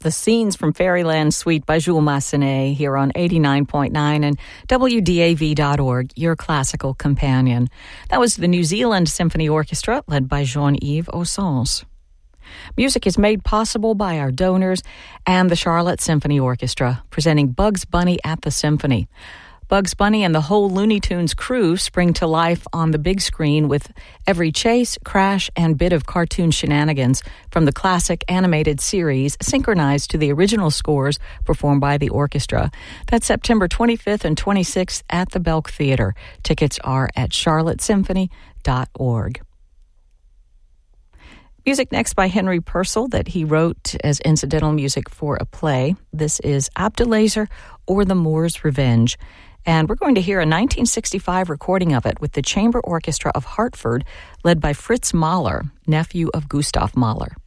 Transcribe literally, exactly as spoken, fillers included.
the scenes from Fairyland Suite by Jules Massenet here on eighty-nine point nine and W D A V dot org, your classical companion. That was the New Zealand Symphony Orchestra, led by Jean-Yves Ossens. Music is made possible by our donors and the Charlotte Symphony Orchestra, presenting Bugs Bunny at the Symphony. Bugs Bunny and the whole Looney Tunes crew spring to life on the big screen with every chase, crash, and bit of cartoon shenanigans from the classic animated series synchronized to the original scores performed by the orchestra. That's September twenty-fifth and twenty-sixth at the Belk Theater. Tickets are at charlotte symphony dot org. Music next by Henry Purcell that he wrote as incidental music for a play. This is Abdulazer or the Moor's Revenge. And we're going to hear a nineteen sixty-five recording of it with the Chamber Orchestra of Hartford, led by Fritz Mahler, nephew of Gustav Mahler.